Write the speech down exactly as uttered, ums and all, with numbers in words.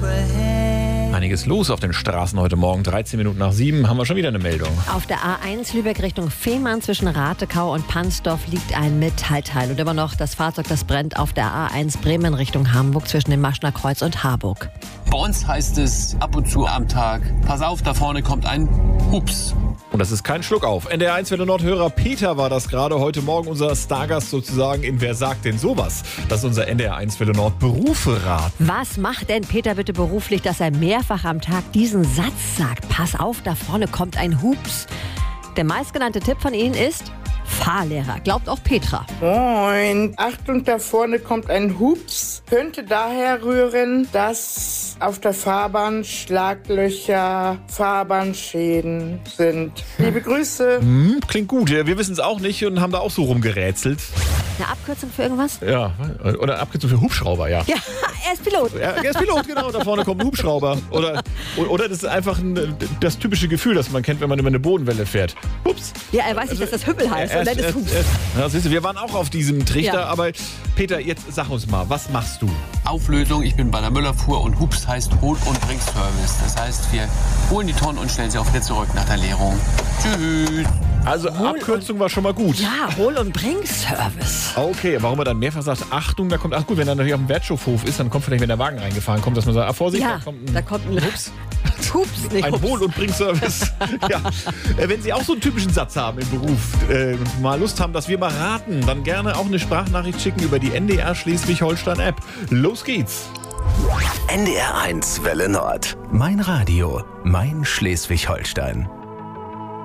Einiges los auf den Straßen heute Morgen. dreizehn Minuten nach sieben haben wir schon wieder eine Meldung. Auf der A eins Lübeck Richtung Fehmarn zwischen Ratekau und Pansdorf liegt ein Metallteil. Und immer noch das Fahrzeug, das brennt auf der A eins Bremen Richtung Hamburg zwischen dem Maschner Kreuz und Harburg. Bei uns heißt es ab und zu am Tag, pass auf, da vorne kommt ein Hups. Und das ist kein Schluck auf. N D R eins Welle Nord-Hörer Peter war das gerade heute Morgen, unser Stargast sozusagen in Wer sagt denn sowas? Das ist unser N D R eins Welle Nord Berufe-Rat. Was macht denn Peter bitte beruflich, dass er mehrfach am Tag diesen Satz sagt? Pass auf, da vorne kommt ein Hups. Der meistgenannte Tipp von Ihnen ist Fahrlehrer. Glaubt auch Petra. Moin. Achtung, da vorne kommt ein Hups. Könnte daher rühren, dass auf der Fahrbahn Schlaglöcher, Fahrbahnschäden sind. Liebe Grüße. Hm, klingt gut. Wir wissen es auch nicht und haben da auch so rumgerätselt. Eine Abkürzung für irgendwas? Ja, oder eine Abkürzung für Hubschrauber, ja. Ja, er ist Pilot. Ja, er ist Pilot, genau. Da vorne kommt ein Hubschrauber. Oder, oder das ist einfach ein, das typische Gefühl, das man kennt, wenn man über eine Bodenwelle fährt. Hups. Ja, er weiß nicht, dass das Hüppel heißt. Er, und er, dann ist Hups. Ja, siehst du, wir waren auch auf diesem Trichter. Ja. Aber Peter, jetzt sag uns mal, was machst du? Auflösung, ich bin bei der Müllerfuhr und Hups heißt Hol- und Bringservice. Das heißt, wir holen die Tonnen und stellen sie auch wieder zurück nach der Leerung. Tschüss. Also Hol- Abkürzung war schon mal gut. Ja, Hol- und Bring-Service. Okay, warum er dann mehrfach sagt, Achtung, da kommt, ach gut, wenn er natürlich auf dem Wertschöpfhof ist, dann kommt vielleicht, wenn der Wagen reingefahren kommt, dass man sagt, ah, Vorsicht, Ja, da kommt ein, da kommt ein Hups. Hups, nicht Ein Hups. Hol- und Bringservice. Ja. Äh, Wenn Sie auch so einen typischen Satz haben im Beruf äh, und mal Lust haben, dass wir mal raten, dann gerne auch eine Sprachnachricht schicken über die N D R Schleswig-Holstein-App. Los geht's! N D R eins Welle Nord. Mein Radio, mein Schleswig-Holstein.